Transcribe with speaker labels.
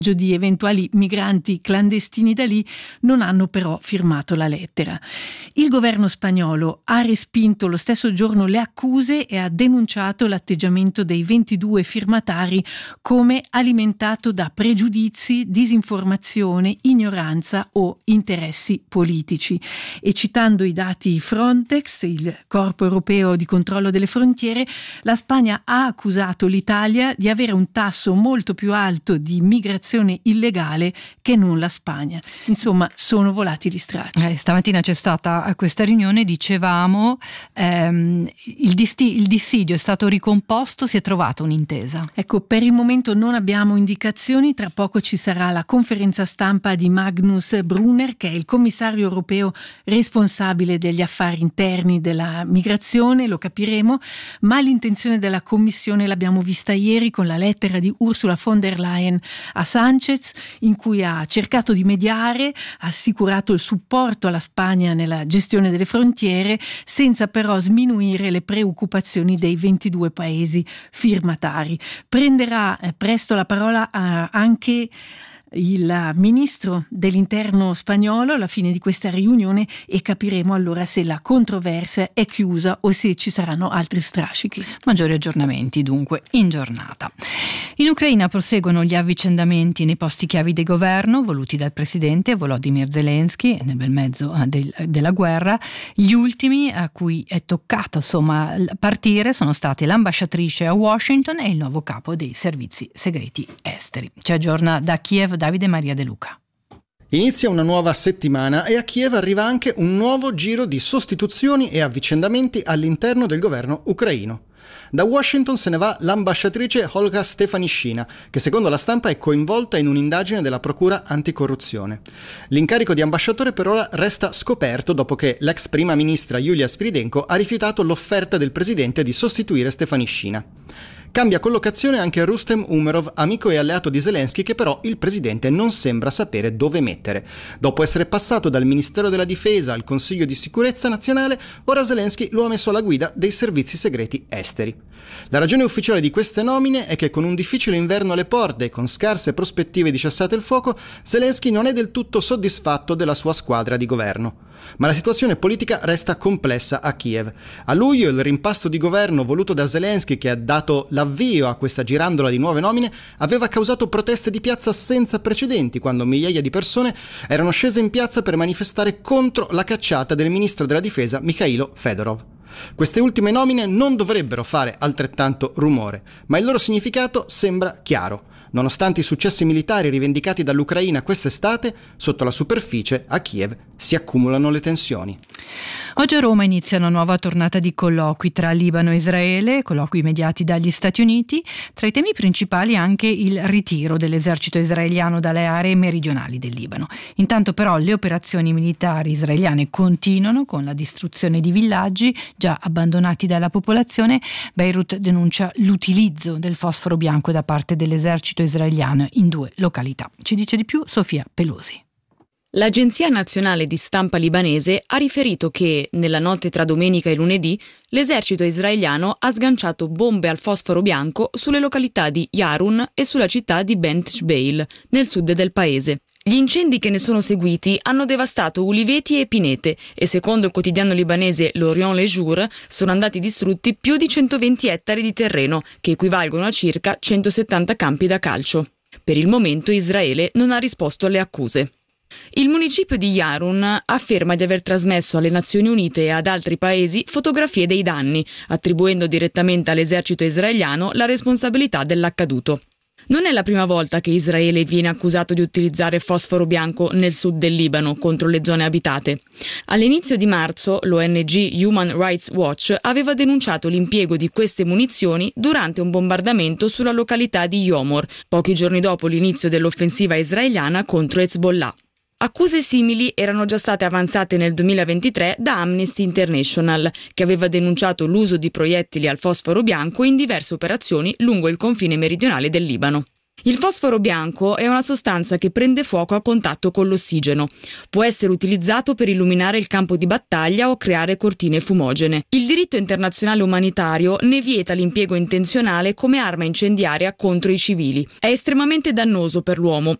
Speaker 1: di eventuali migranti clandestini da lì, non hanno però firmato la lettera. Il governo spagnolo ha respinto lo stesso giorno le accuse e ha denunciato l'atteggiamento dei 22 firmatari come alimentato da pregiudizi, disinformazione, ignoranza o interessi politici. E citando i dati Frontex, il Corpo Europeo di Controllo delle Frontiere, la Spagna ha accusato l'Italia di avere un tasso molto più alto di migrazione illegale che non la Spagna. Insomma, sono volati gli stracci.
Speaker 2: Stamattina c'è stata questa riunione, dicevamo, il dissidio è stato ricomposto, si è trovata un'intesa.
Speaker 1: Ecco, per il momento non abbiamo indicazioni, tra poco ci sarà la conferenza stampa di Magnus Brunner, che è il commissario europeo responsabile degli affari interni della migrazione, lo capiremo, ma l'intenzione della Commissione l'abbiamo vista ieri con la lettera di Ursula von der Leyen a Sánchez, in cui ha cercato di mediare, ha assicurato il supporto alla Spagna nella gestione delle frontiere, senza però sminuire le preoccupazioni dei 22 paesi firmatari. Prenderà presto la parola anche il ministro dell'interno spagnolo alla fine di questa riunione e capiremo allora se la controversia è chiusa o se ci saranno altri strascichi.
Speaker 2: Maggiori aggiornamenti dunque in giornata. In Ucraina proseguono gli avvicendamenti nei posti chiavi di governo voluti dal presidente Volodymyr Zelensky nel bel mezzo della guerra. Gli ultimi a cui è toccato partire sono stati l'ambasciatrice a Washington e il nuovo capo dei servizi segreti esteri. Ci aggiorna da Kiev Davide Maria De Luca.
Speaker 3: Inizia una nuova settimana e a Kiev arriva anche un nuovo giro di sostituzioni e avvicendamenti all'interno del governo ucraino. Da Washington se ne va l'ambasciatrice Olga Stefanishyna, che secondo la stampa è coinvolta in un'indagine della procura anticorruzione. L'incarico di ambasciatore per ora resta scoperto dopo che l'ex prima ministra Yulia Sviridenko ha rifiutato l'offerta del presidente di sostituire Stefanishyna. Cambia collocazione anche Rustem Umerov, amico e alleato di Zelensky, che però il presidente non sembra sapere dove mettere. Dopo essere passato dal Ministero della Difesa al Consiglio di Sicurezza Nazionale, ora Zelensky lo ha messo alla guida dei servizi segreti esteri. La ragione ufficiale di queste nomine è che con un difficile inverno alle porte e con scarse prospettive di cessate il fuoco, Zelensky non è del tutto soddisfatto della sua squadra di governo. Ma la situazione politica resta complessa a Kiev. A luglio il rimpasto di governo voluto da Zelensky, che ha dato l'avvio a questa girandola di nuove nomine, aveva causato proteste di piazza senza precedenti, quando migliaia di persone erano scese in piazza per manifestare contro la cacciata del ministro della difesa Mikhailo Fedorov. Queste ultime nomine non dovrebbero fare altrettanto rumore, ma il loro significato sembra chiaro. Nonostante i successi militari rivendicati dall'Ucraina quest'estate, sotto la superficie a Kiev si accumulano le tensioni.
Speaker 2: Oggi a Roma inizia una nuova tornata di colloqui tra Libano e Israele, colloqui mediati dagli Stati Uniti. Tra i temi principali anche il ritiro dell'esercito israeliano dalle aree meridionali del Libano. Intanto però le operazioni militari israeliane continuano con la distruzione di villaggi già abbandonati dalla popolazione. Beirut denuncia l'utilizzo del fosforo bianco da parte dell'esercito israeliano in 2 località. Ci dice di più Sofia Pelosi.
Speaker 4: L'Agenzia Nazionale di Stampa libanese ha riferito che, nella notte tra domenica e lunedì, l'esercito israeliano ha sganciato bombe al fosforo bianco sulle località di Yarun e sulla città di Bent Jbeil, nel sud del paese. Gli incendi che ne sono seguiti hanno devastato uliveti e pinete e, secondo il quotidiano libanese L'Orient Le Jour, sono andati distrutti più di 120 ettari di terreno, che equivalgono a circa 170 campi da calcio. Per il momento Israele non ha risposto alle accuse. Il municipio di Yarun afferma di aver trasmesso alle Nazioni Unite e ad altri paesi fotografie dei danni, attribuendo direttamente all'esercito israeliano la responsabilità dell'accaduto. Non è la prima volta che Israele viene accusato di utilizzare fosforo bianco nel sud del Libano contro le zone abitate. All'inizio di marzo l'ONG Human Rights Watch aveva denunciato l'impiego di queste munizioni durante un bombardamento sulla località di Yomor, pochi giorni dopo l'inizio dell'offensiva israeliana contro Hezbollah. Accuse simili erano già state avanzate nel 2023 da Amnesty International, che aveva denunciato l'uso di proiettili al fosforo bianco in diverse operazioni lungo il confine meridionale del Libano. Il fosforo bianco è una sostanza che prende fuoco a contatto con l'ossigeno. Può essere utilizzato per illuminare il campo di battaglia o creare cortine fumogene. Il diritto internazionale umanitario ne vieta l'impiego intenzionale come arma incendiaria contro i civili. È estremamente dannoso per l'uomo